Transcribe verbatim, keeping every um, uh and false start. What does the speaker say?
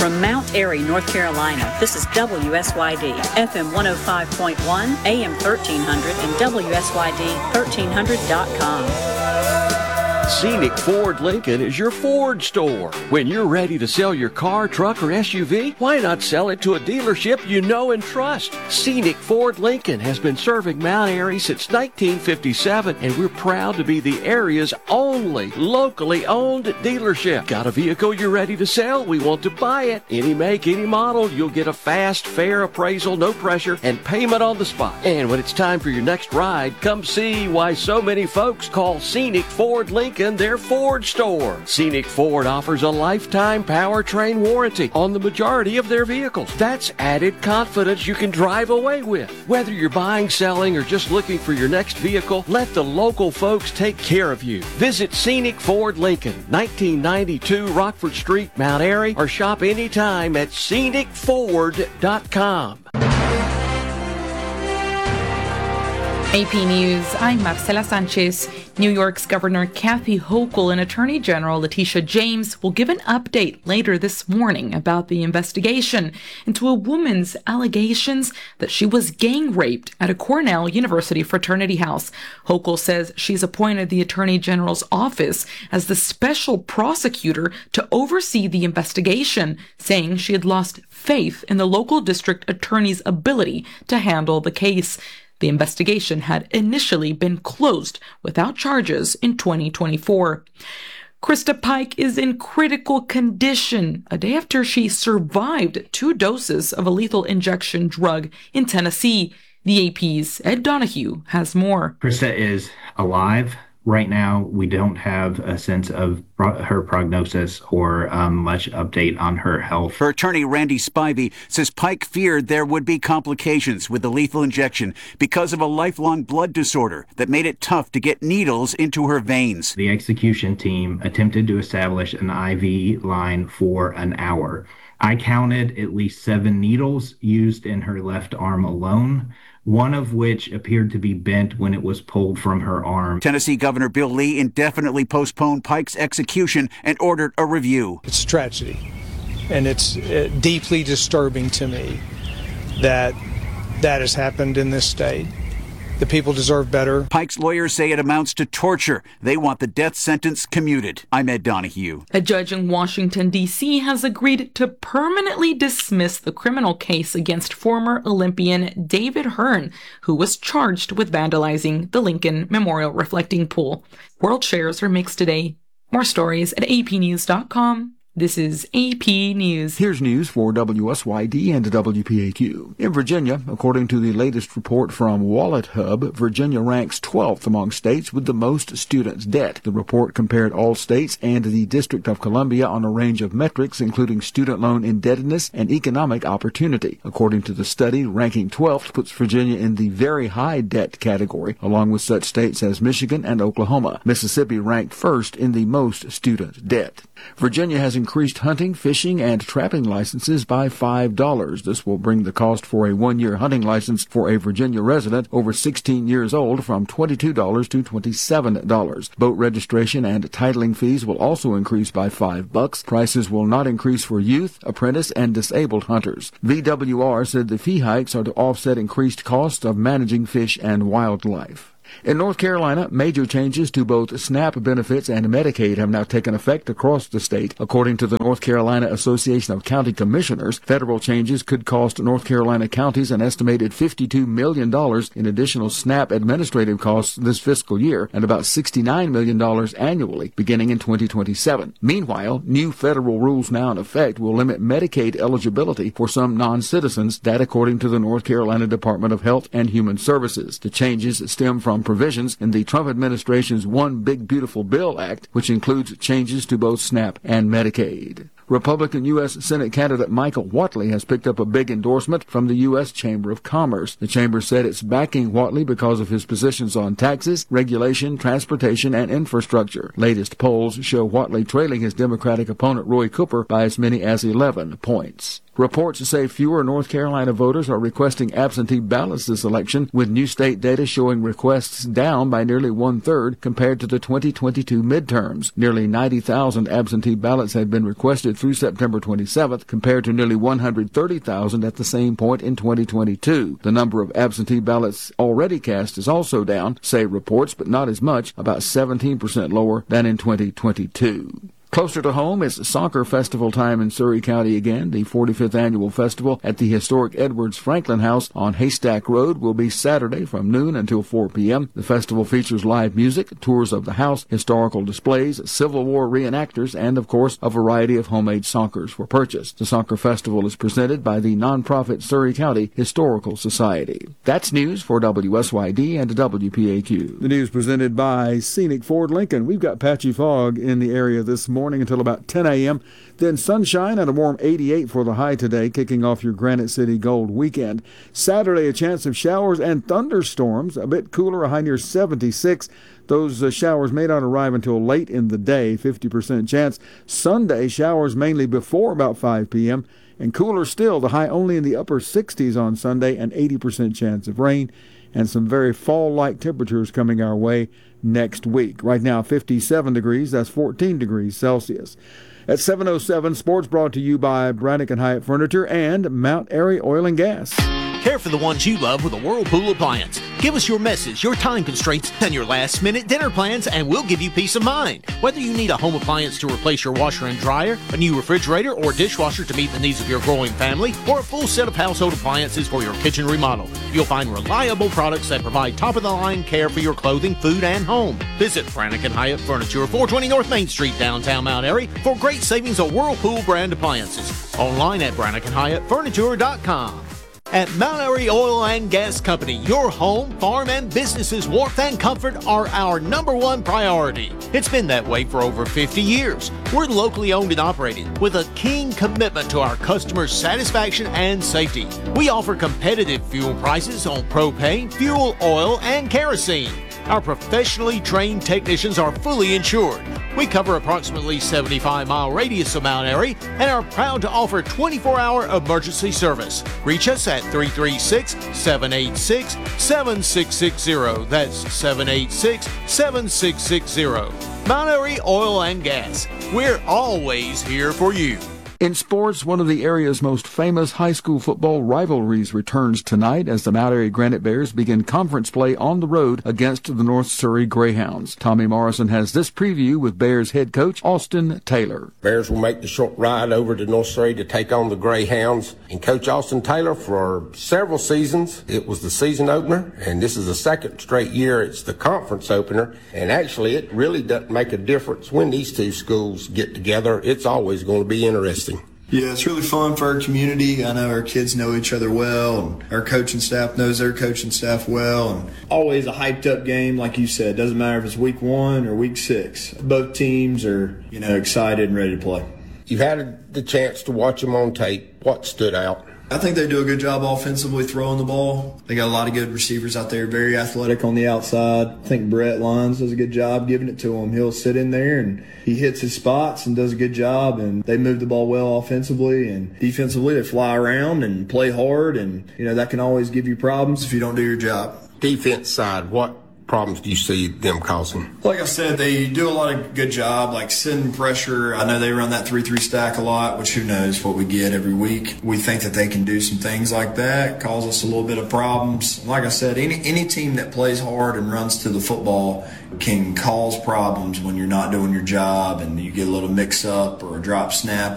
From Mount Airy, North Carolina, this is W S Y D, F M one oh five point one, A M thirteen hundred, and W S Y D thirteen hundred dot com. Scenic Ford Lincoln is your Ford store. When you're ready to sell your car, truck, or S U V, why not sell it to a dealership you know and trust? Scenic Ford Lincoln has been serving Mount Airy since nineteen fifty-seven, and we're proud to be the area's only locally owned dealership. Got a vehicle you're ready to sell? We want to buy it. Any make, any model, you'll get a fast, fair appraisal, no pressure, and payment on the spot. And when it's time for your next ride, come see why so many folks call Scenic Ford Lincoln their Ford store. Scenic Ford offers a lifetime powertrain warranty on the majority of their vehicles. That's added confidence you can drive away with. Whether you're buying, selling, or just looking for your next vehicle, let the local folks take care of you. Visit Scenic Ford Lincoln, nineteen ninety-two Rockford Street, Mount Airy, or shop anytime at scenic ford dot com. A P News, I'm Marcela Sanchez. New York's Governor Kathy Hochul and Attorney General Letitia James will give an update later this morning about the investigation into a woman's allegations that she was gang raped at a Cornell University fraternity house. Hochul says she's appointed the Attorney General's office as the special prosecutor to oversee the investigation, saying she had lost faith in the local district attorney's ability to handle the case. The investigation had initially been closed without charges in twenty twenty-four. Krista Pike is in critical condition a day after she survived two doses of a lethal injection drug in Tennessee. The A P's Ed Donahue has more. Krista is alive. Right now, we don't have a sense of pro- her prognosis or um, much update on her health. Her attorney, Randy Spivey, says Pike feared there would be complications with the lethal injection because of a lifelong blood disorder that made it tough to get needles into her veins. The execution team attempted to establish an I V line for an hour. I counted at least seven needles used in her left arm alone, one of which appeared to be bent when it was pulled from her arm. Tennessee Governor Bill Lee indefinitely postponed Pike's execution and ordered a review. It's a tragedy, and it's uh, deeply disturbing to me that that has happened in this state. The people deserve better. Pike's lawyers say it amounts to torture. They want the death sentence commuted. I'm Ed Donahue. A judge in Washington, D C has agreed to permanently dismiss the criminal case against former Olympian David Hearn, who was charged with vandalizing the Lincoln Memorial Reflecting Pool. World shares are mixed today. More stories at A P news dot com. This is A P News. Here's news for W S Y D and W P A Q. In Virginia, according to the latest report from Wallet Hub, Virginia ranks twelfth among states with the most student debt. The report compared all states and the District of Columbia on a range of metrics, including student loan indebtedness and economic opportunity. According to the study, ranking twelfth puts Virginia in the very high debt category, along with such states as Michigan and Oklahoma. Mississippi ranked first in the most student debt. Virginia has increased hunting, fishing, and trapping licenses by five dollars. This will bring the cost for a one-year hunting license for a Virginia resident over sixteen years old from twenty-two dollars to twenty-seven dollars. Boat registration and titling fees will also increase by five bucks. Prices will not increase for youth, apprentice, and disabled hunters. V W R said the fee hikes are to offset increased costs of managing fish and wildlife. In North Carolina, major changes to both SNAP benefits and Medicaid have now taken effect across the state. According to the North Carolina Association of County Commissioners, federal changes could cost North Carolina counties an estimated fifty-two million dollars in additional SNAP administrative costs this fiscal year and about sixty-nine million dollars annually beginning in twenty twenty-seven. Meanwhile, new federal rules now in effect will limit Medicaid eligibility for some non-citizens, that according to the North Carolina Department of Health and Human Services. The changes stem from provisions in the Trump administration's One Big Beautiful Bill Act, which includes changes to both SNAP and Medicaid. Republican U S Senate candidate Michael Whatley has picked up a big endorsement from the U S Chamber of Commerce. The chamber said it's backing Whatley because of his positions on taxes, regulation, transportation, and infrastructure. Latest polls show Whatley trailing his Democratic opponent Roy Cooper by as many as eleven points. Reports say fewer North Carolina voters are requesting absentee ballots this election, with new state data showing requests down by nearly one-third compared to the twenty twenty-two midterms. Nearly ninety thousand absentee ballots had been requested through September twenty-seventh, compared to nearly one hundred thirty thousand at the same point in twenty twenty-two. The number of absentee ballots already cast is also down, say reports, but not as much, about seventeen percent lower than in twenty twenty-two. Closer to home is soccer festival time in Surry County again. The forty-fifth annual festival at the historic Edwards Franklin House on Haystack Road will be Saturday from noon until four p.m. The festival features live music, tours of the house, historical displays, Civil War reenactors, and, of course, a variety of homemade sockers for purchase. The soccer festival is presented by the nonprofit Surry County Historical Society. That's news for W S Y D and W P A Q. The news presented by Scenic Ford Lincoln. We've got patchy fog in the area this morning. Morning until about ten a.m. Then sunshine and a warm eighty-eight for the high today, kicking off your Granite City Gold weekend. Saturday, a chance of showers and thunderstorms, a bit cooler, a high near seventy-six. Those uh, showers may not arrive until late in the day, fifty percent chance. Sunday, showers mainly before about five p.m. And cooler still, the high only in the upper sixties on Sunday, and eighty percent chance of rain. And some very fall-like temperatures coming our way next week. Right now, fifty-seven degrees. That's fourteen degrees Celsius. At seven oh seven, sports brought to you by Brannick and Hyatt Furniture and Mount Airy Oil and Gas. Care for the ones you love with a Whirlpool appliance. Give us your message, your time constraints, and your last-minute dinner plans, and we'll give you peace of mind. Whether you need a home appliance to replace your washer and dryer, a new refrigerator or dishwasher to meet the needs of your growing family, or a full set of household appliances for your kitchen remodel, you'll find reliable products that provide top-of-the-line care for your clothing, food, and home. Visit Brannick and Hyatt Furniture, four twenty North Main Street, downtown Mount Airy, for great savings on Whirlpool brand appliances. Online at brannick and hyatt furniture dot com. At Mount Airy Oil and Gas Company, your home, farm, and business's warmth and comfort are our number one priority. It's been that way for over fifty years. We're locally owned and operated with a keen commitment to our customers' satisfaction and safety. We offer competitive fuel prices on propane, fuel oil, and kerosene. Our professionally trained technicians are fully insured. We cover approximately seventy-five mile radius of Mount Airy and are proud to offer twenty-four hour emergency service. Reach us at three three six, seven eight six, seven six six zero. That's seven eight six, seven six six zero. Mount Airy Oil and Gas. We're always here for you. In sports, one of the area's most famous high school football rivalries returns tonight as the Mount Airy Granite Bears begin conference play on the road against the North Surry Greyhounds. Tommy Morrison has this preview with Bears head coach Austin Taylor. Bears will make the short ride over to North Surry to take on the Greyhounds. And Coach Austin Taylor, for several seasons, it was the season opener, and this is the second straight year it's the conference opener. And actually, it really doesn't make a difference when these two schools get together. It's always going to be interesting. Yeah, it's really fun for our community. I know our kids know each other well, and our coaching staff knows their coaching staff well. And always a hyped up game, like you said. Doesn't matter if it's week one or week six. Both teams are, you know, excited and ready to play. You've had the chance to watch them on tape. What stood out? I think they do a good job offensively throwing the ball. They got a lot of good receivers out there, very athletic on the outside. I think Brett Lyons does a good job giving it to him. He'll sit in there and he hits his spots and does a good job, and they move the ball well offensively, and defensively they fly around and play hard, and you know that can always give you problems if you don't do your job. Defense side, what problems do you see them causing? Like I said, they do a lot of good job, like sending pressure. I know they run that three three stack a lot, which who knows what we get every week. We think that they can do some things like that, cause us a little bit of problems. Like I said, any any team that plays hard and runs to the football can cause problems when you're not doing your job and you get a little mix up or a drop snap